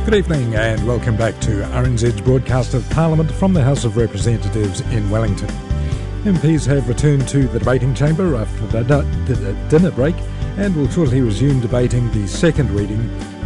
Good evening and welcome back to RNZ's broadcast of Parliament from the House of Representatives in Wellington. MPs have returned to the debating chamber after the dinner break and will shortly resume debating the second reading